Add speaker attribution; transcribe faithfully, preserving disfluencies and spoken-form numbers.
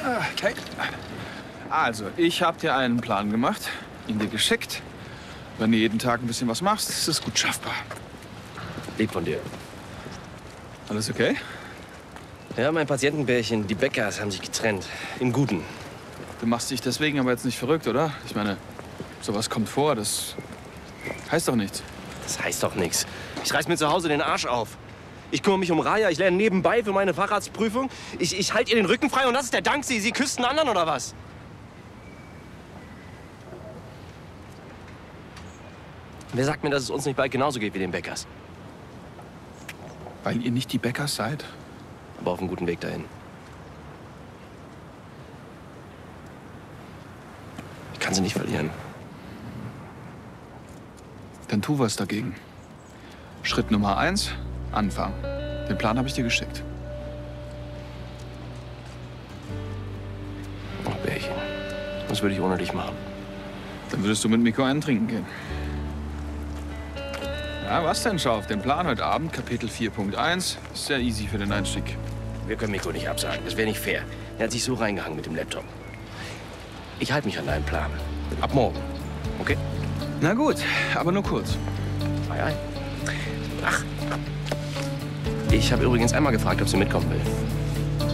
Speaker 1: Okay. Also, ich habe dir einen Plan gemacht, ihn dir geschickt. Wenn du jeden Tag ein bisschen was machst, ist es gut schaffbar.
Speaker 2: Lieb von dir.
Speaker 1: Alles okay?
Speaker 2: Ja, mein Patientenbärchen, die Beckers, haben sich getrennt. Im Guten.
Speaker 1: Du machst dich deswegen aber jetzt nicht verrückt, oder? Ich meine, sowas kommt vor, das heißt doch nichts.
Speaker 2: Das heißt doch nichts. Ich reiß mir zu Hause den Arsch auf. Ich kümmere mich um Raya, ich lerne nebenbei für meine Facharztprüfung. Ich, ich halte ihr den Rücken frei und das ist der Dank. Sie, sie küsst einen anderen, oder was? Wer sagt mir, dass es uns nicht bald genauso geht wie den Beckers?
Speaker 1: Weil ihr nicht die Beckers seid?
Speaker 2: Aber auf einem guten Weg dahin. Ich kann sie nicht verlieren.
Speaker 1: Dann tu was dagegen. Schritt Nummer eins, anfangen. Den Plan habe ich dir geschickt.
Speaker 2: Oh, Bärchen. Was würde ich ohne dich machen?
Speaker 1: Dann würdest du mit Miko einen trinken gehen. Ja, was denn? Schau auf den Plan heute Abend, Kapitel vier Punkt eins. Ist sehr easy für den Einstieg.
Speaker 2: Wir können Miko nicht absagen. Das wäre nicht fair. Er hat sich so reingehangen mit dem Laptop. Ich halte mich an deinen Plan. Ab morgen. Okay?
Speaker 1: Na gut, aber nur kurz.
Speaker 2: Ei, ei. Ach. Ich habe übrigens einmal gefragt, ob sie mitkommen will.